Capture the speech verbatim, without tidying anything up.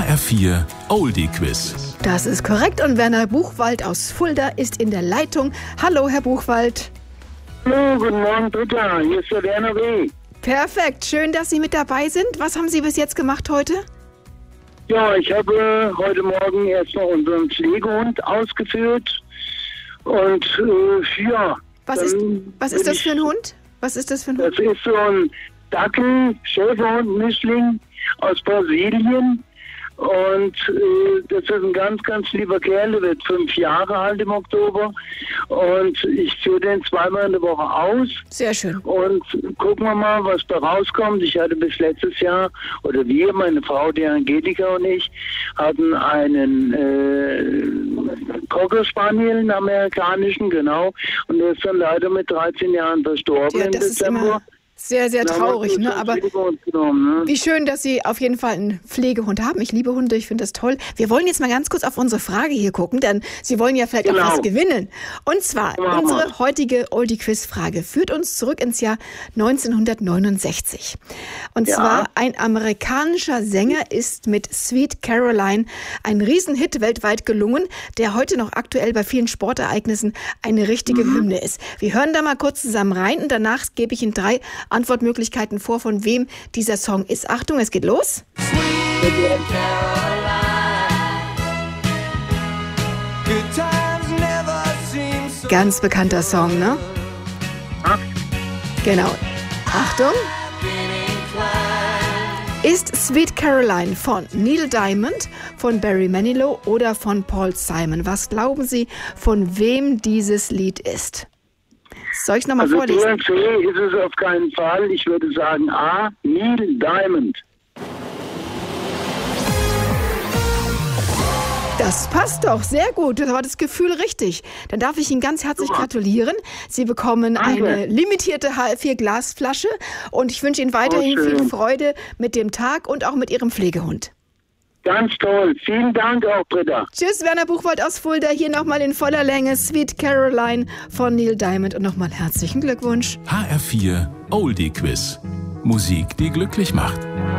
H R vier Oldie Quiz. Das ist korrekt und Werner Buchwald aus Fulda ist in der Leitung. Hallo, Herr Buchwald. Hallo, guten Morgen, Britta. Hier ist der Werner W. Perfekt, schön, dass Sie mit dabei sind. Was haben Sie bis jetzt gemacht heute? Ja, ich habe heute Morgen erstmal unseren Pflegehund ausgeführt und äh, ja. Was ist, was ist das für ein Hund? Was ist das für ein Hund? Das ist so ein Dackel, Schäferhund-Mischling aus Brasilien. Und äh, das ist ein ganz, ganz lieber Kerl, der wird fünf Jahre alt im Oktober. Und ich führe den zweimal in der Woche aus. Sehr schön. Und gucken wir mal, was da rauskommt. Ich hatte bis letztes Jahr, oder wir, meine Frau, die Angelika und ich, hatten einen äh, Cocker Spaniel, einen amerikanischen, genau. Und der ist dann leider mit dreizehn Jahren verstorben Ja, im das ist Dezember. immer sehr, sehr traurig, ne? Aber genommen, ne? wie schön, dass Sie auf jeden Fall einen Pflegehund haben. Ich liebe Hunde, ich finde das toll. Wir wollen jetzt mal ganz kurz auf unsere Frage hier gucken, denn Sie wollen ja vielleicht Genau. auch was gewinnen. Und zwar, Machen unsere wir. heutige Oldie-Quiz-Frage führt uns zurück ins Jahr neunzehnhundertneunundsechzig. Und Ja. zwar, ein amerikanischer Sänger ist mit Sweet Caroline ein Riesenhit weltweit gelungen, der heute noch aktuell bei vielen Sportereignissen eine richtige Mhm. Hymne ist. Wir hören da mal kurz zusammen rein und danach gebe ich Ihnen drei Antwortmöglichkeiten vor, von wem dieser Song ist. Achtung, es geht los. Ganz bekannter Song, ne? Ja. Genau. Achtung. Ist Sweet Caroline von Neil Diamond, von Barry Manilow oder von Paul Simon? Was glauben Sie, von wem dieses Lied ist? Soll ich es nochmal Also vorlesen? B und C ist es auf keinen Fall. Ich würde sagen A, Neil Diamond. Das passt doch, sehr gut. Das war das Gefühl richtig. Dann darf ich Ihnen ganz herzlich Super. gratulieren. Sie bekommen Danke. eine limitierte H R vier Glasflasche und ich wünsche Ihnen weiterhin Oh, schön. viel Freude mit dem Tag und auch mit Ihrem Pflegehund. Ganz toll. Vielen Dank auch, Britta. Tschüss, Werner Buchwald aus Fulda. Hier nochmal in voller Länge Sweet Caroline von Neil Diamond und nochmal herzlichen Glückwunsch. H R vier Oldie Quiz. Musik, die glücklich macht.